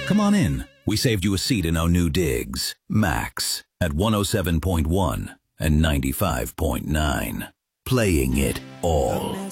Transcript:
Come on in. We saved you a seat in our new digs. Max at 107.1 and 95.9. Playing it all.